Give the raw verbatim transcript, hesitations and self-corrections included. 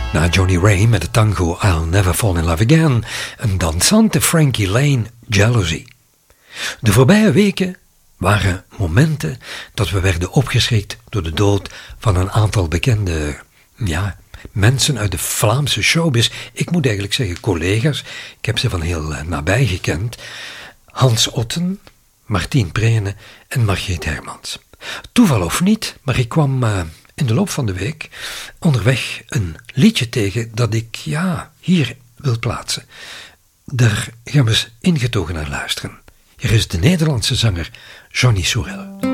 Na Johnny Ray met de tango I'll Never Fall in Love Again en dansante Frankie Lane Jealousy. De voorbije weken waren momenten dat we werden opgeschrikt door de dood van een aantal bekende ja, mensen uit de Vlaamse showbiz. Ik moet eigenlijk zeggen collega's. Ik heb ze van heel nabij gekend. Hans Otten, Martien Prene en Margreet Hermans. Toeval of niet, maar ik kwam uh, in de loop van de week onderweg een liedje tegen dat ik ja, hier wil plaatsen. Daar gaan we eens ingetogen naar luisteren. Hier is de Nederlandse zanger Johnny Sorel.